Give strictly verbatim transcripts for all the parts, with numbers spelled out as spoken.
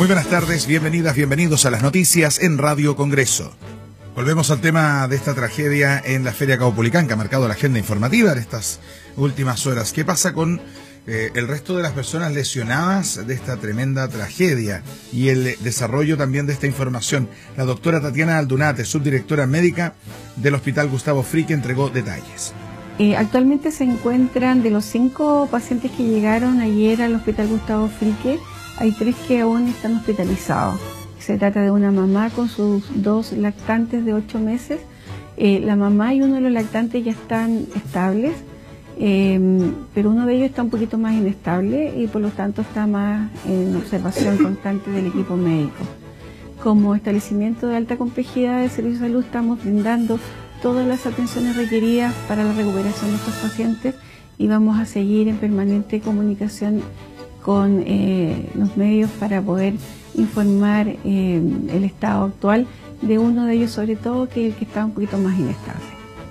Muy buenas tardes, bienvenidas, bienvenidos a las noticias en Radio Congreso. Volvemos al tema de esta tragedia en la Feria Caupolicán, que ha marcado la agenda informativa de estas últimas horas. ¿Qué pasa con eh, el resto de las personas lesionadas de esta tremenda tragedia y el desarrollo también de esta información? La doctora Tatiana Aldunate, subdirectora médica del Hospital Gustavo Fricke, entregó detalles. Eh, actualmente se encuentran, de los cinco pacientes que llegaron ayer al Hospital Gustavo Fricke, hay tres que aún están hospitalizados. Se trata de una mamá con sus dos lactantes de ocho meses. Eh, la mamá y uno de los lactantes ya están estables, eh, pero uno de ellos está un poquito más inestable y por lo tanto está más en observación constante del equipo médico. Como establecimiento de alta complejidad del servicio de salud estamos brindando todas las atenciones requeridas para la recuperación de estos pacientes y vamos a seguir en permanente comunicación con eh, los medios para poder informar eh, el estado actual de uno de ellos, sobre todo que el que está un poquito más inestable.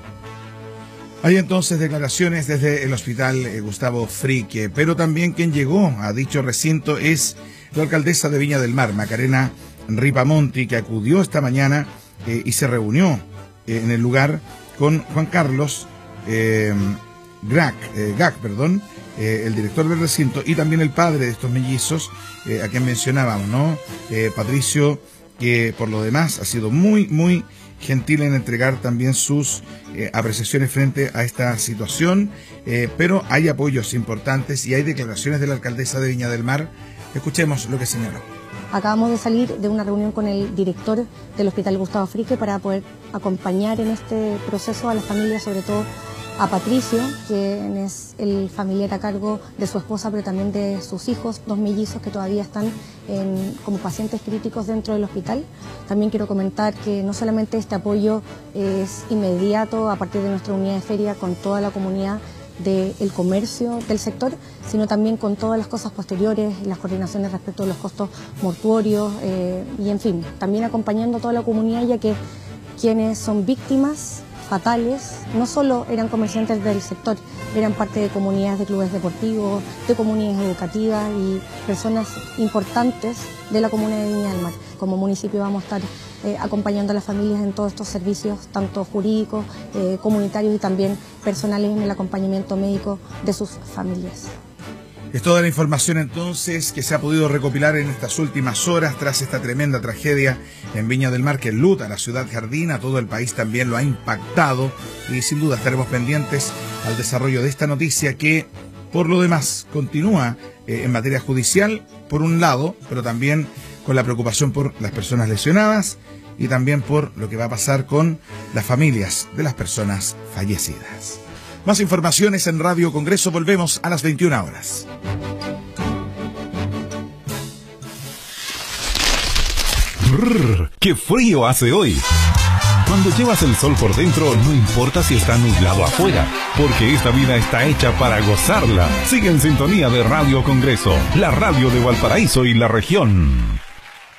Hay entonces declaraciones desde el Hospital eh, Gustavo Fricke, pero también quien llegó a dicho recinto es la alcaldesa de Viña del Mar, Macarena Ripamonti, que acudió esta mañana eh, y se reunió eh, en el lugar con Juan Carlos eh, Gac, eh, Gac, perdón, Eh, el director del recinto y también el padre de estos mellizos, eh, a quien mencionábamos, ¿no? Eh, Patricio, que por lo demás ha sido muy, muy gentil en entregar también sus eh, apreciaciones frente a esta situación, eh, pero hay apoyos importantes y hay declaraciones de la alcaldesa de Viña del Mar. Escuchemos lo que señaló. Acabamos de salir de una reunión con el director del Hospital Gustavo Fricke para poder acompañar en este proceso a las familias, sobre todo a Patricio, quien es el familiar a cargo de su esposa, pero también de sus hijos, dos mellizos que todavía están en, como pacientes críticos dentro del hospital. También quiero comentar que no solamente este apoyo es inmediato a partir de nuestra unidad de feria con toda la comunidad del comercio del sector, sino también con todas las cosas posteriores, las coordinaciones respecto a los costos mortuorios eh, y en fin, también acompañando a toda la comunidad, ya que quienes son víctimas fatales no solo eran comerciantes del sector, eran parte de comunidades de clubes deportivos, de comunidades educativas y personas importantes de la comuna de Viña del Mar. Como municipio vamos a estar eh, acompañando a las familias en todos estos servicios, tanto jurídicos, eh, comunitarios y también personales en el acompañamiento médico de sus familias. Es toda la información entonces que se ha podido recopilar en estas últimas horas tras esta tremenda tragedia en Viña del Mar que enluta a la ciudad jardín, a todo el país también lo ha impactado y sin duda estaremos pendientes al desarrollo de esta noticia que por lo demás continúa eh, en materia judicial por un lado, pero también con la preocupación por las personas lesionadas y también por lo que va a pasar con las familias de las personas fallecidas. Más informaciones en Radio Congreso, volvemos a las veintiuna horas. Brrr, ¡qué frío hace hoy! Cuando llevas el sol por dentro, no importa si está nublado afuera, porque esta vida está hecha para gozarla. Sigue en sintonía de Radio Congreso, la radio de Valparaíso y la región.